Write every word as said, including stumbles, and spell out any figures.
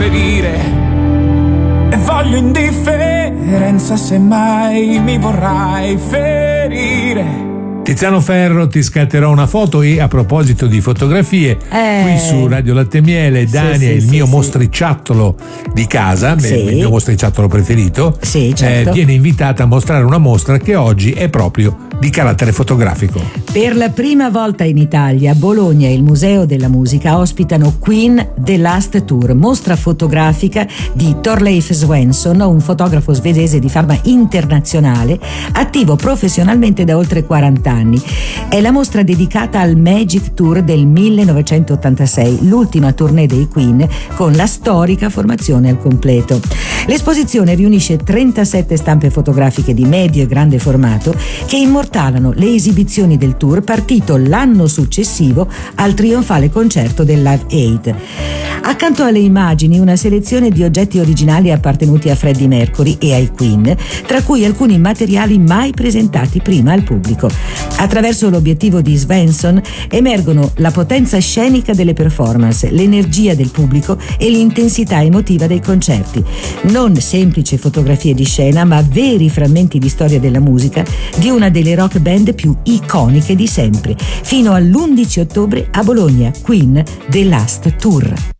ferire e voglio indifferenza se mai mi vorrai ferire. Tiziano Ferro, ti scatterò una foto. E a proposito di fotografie, eh. qui su Radio Latte e Miele, Dani sì, è il sì, mio sì. mostriciattolo di casa, Sì. il mio mostriciattolo preferito. Sì, certo. eh, viene invitata a mostrare una mostra che oggi è proprio di carattere fotografico. Per la prima volta in Italia, Bologna e il Museo della Musica ospitano Queen The Last Tour, mostra fotografica di Thorleif Svensson, un fotografo svedese di fama internazionale, attivo professionalmente da oltre quaranta anni. È la mostra dedicata al Magic Tour del millenovecentottantasei, l'ultima tournée dei Queen con la storica formazione al completo. L'esposizione riunisce trentasette stampe fotografiche di medio e grande formato che immortalano le esibizioni del tour partito l'anno successivo al trionfale concerto del Live Aid. Accanto alle immagini una selezione di oggetti originali appartenuti a Freddie Mercury e ai Queen, tra cui alcuni materiali mai presentati prima al pubblico. Attraverso l'obiettivo di Svensson emergono la potenza scenica delle performance, l'energia del pubblico e l'intensità emotiva dei concerti. Non semplici fotografie di scena, ma veri frammenti di storia della musica di una delle rock band più iconiche di sempre. Fino all'undici ottobre a Bologna, Queen The Last Tour.